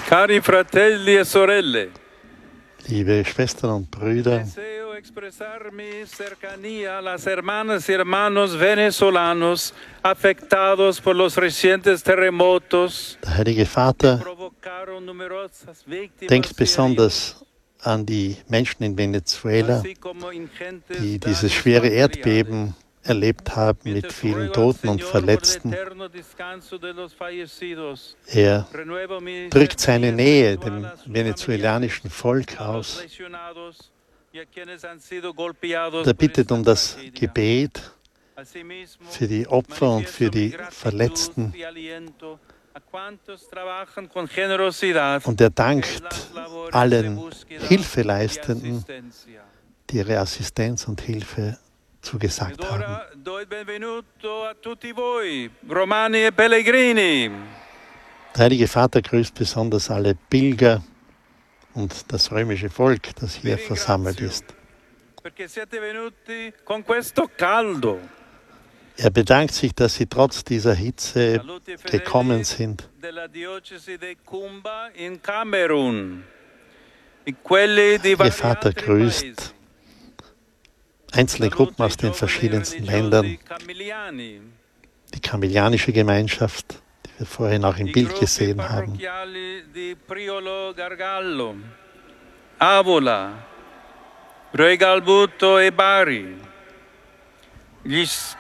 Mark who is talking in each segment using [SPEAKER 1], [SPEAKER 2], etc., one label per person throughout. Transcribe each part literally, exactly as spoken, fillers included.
[SPEAKER 1] Cari fratelli e sorelle,
[SPEAKER 2] Liebe Schwestern und Brüder,
[SPEAKER 1] deseo expresar mi cercanía a las hermanas y hermanos venezolanos afectados por los recientes terremotos
[SPEAKER 2] der Heilige
[SPEAKER 1] que
[SPEAKER 2] Vater
[SPEAKER 1] provocaron numerosas víctimas
[SPEAKER 2] denkt
[SPEAKER 1] y heridos,
[SPEAKER 2] besonders an die Menschen in Venezuela,
[SPEAKER 1] así como ingentes
[SPEAKER 2] die dieses
[SPEAKER 1] daños
[SPEAKER 2] schwere
[SPEAKER 1] materiales.
[SPEAKER 2] Erdbeben erlebt haben mit
[SPEAKER 1] Mientras
[SPEAKER 2] vielen
[SPEAKER 1] ruego al
[SPEAKER 2] Toten und
[SPEAKER 1] Señor por el
[SPEAKER 2] Verletzten.
[SPEAKER 1] eterno descanso de los fallecidos,
[SPEAKER 2] Er
[SPEAKER 1] renuevo mi
[SPEAKER 2] drückt seine
[SPEAKER 1] cercanía
[SPEAKER 2] Nähe
[SPEAKER 1] espiritual
[SPEAKER 2] dem
[SPEAKER 1] a sus
[SPEAKER 2] venezolanischen Volk
[SPEAKER 1] familiares, a los
[SPEAKER 2] aus.
[SPEAKER 1] lesionados y a quienes han sido golpeados
[SPEAKER 2] Er
[SPEAKER 1] por
[SPEAKER 2] bittet
[SPEAKER 1] esta
[SPEAKER 2] um das
[SPEAKER 1] tragedia.
[SPEAKER 2] Gebet
[SPEAKER 1] Asimismo,
[SPEAKER 2] für die Opfer und für
[SPEAKER 1] manifiesto mi
[SPEAKER 2] die
[SPEAKER 1] gratitud
[SPEAKER 2] Verletzten.
[SPEAKER 1] y aliento a cuantos trabajan con generosidad
[SPEAKER 2] Und er
[SPEAKER 1] en
[SPEAKER 2] dankt
[SPEAKER 1] las labores de
[SPEAKER 2] allen
[SPEAKER 1] búsqueda y
[SPEAKER 2] Hilfeleistenden,
[SPEAKER 1] asistencia.
[SPEAKER 2] die ihre Assistenz und Hilfe zugesagt
[SPEAKER 1] Ed
[SPEAKER 2] haben.
[SPEAKER 1] ora do il benvenuto a tutti voi, romani e pellegrini.
[SPEAKER 2] Der Heilige Vater grüßt besonders alle Pilger und das römische Volk, das hier versammelt ist.
[SPEAKER 1] Perché siete venuti con questo caldo.
[SPEAKER 2] Er bedankt sich, dass sie trotz dieser Hitze
[SPEAKER 1] Saluti ai
[SPEAKER 2] gekommen
[SPEAKER 1] fedeli
[SPEAKER 2] sind.
[SPEAKER 1] della diocesi di Kumba in Camerun e quelli di
[SPEAKER 2] Der
[SPEAKER 1] vari
[SPEAKER 2] Vater
[SPEAKER 1] altri
[SPEAKER 2] grüßt
[SPEAKER 1] paesi.
[SPEAKER 2] einzelne
[SPEAKER 1] Saluti
[SPEAKER 2] Gruppen
[SPEAKER 1] ai
[SPEAKER 2] aus den
[SPEAKER 1] giovani
[SPEAKER 2] verschiedensten
[SPEAKER 1] religiosi
[SPEAKER 2] Ländern,
[SPEAKER 1] camiliani,
[SPEAKER 2] die kamilianische Gemeinschaft, die wir vorhin auch im
[SPEAKER 1] i
[SPEAKER 2] Bild
[SPEAKER 1] gruppi
[SPEAKER 2] gesehen haben,
[SPEAKER 1] parrocchiali di Priolo Gargallo, Avola, Regalbuto e Bari, gli, s-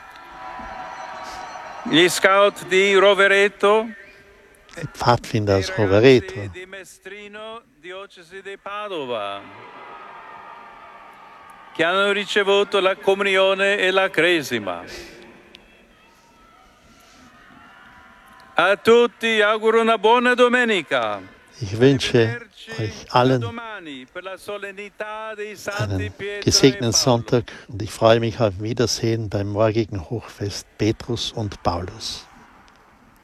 [SPEAKER 1] gli scout di Rovereto,
[SPEAKER 2] die Pfadfinder
[SPEAKER 1] i
[SPEAKER 2] aus Rovereto,
[SPEAKER 1] ragazzi di Mestrino, diocesi di Padova, che hanno ricevuto la comunione e la cresima. A tutti auguro una buona domenica.
[SPEAKER 2] ich wünsche euch allen
[SPEAKER 1] Domani per la solennità dei Santi
[SPEAKER 2] einen
[SPEAKER 1] Pietro e
[SPEAKER 2] gesegneten
[SPEAKER 1] Paolo.
[SPEAKER 2] Sonntag und ich freue mich auf Wiedersehen beim morgigen Hochfest Petrus und Paulus.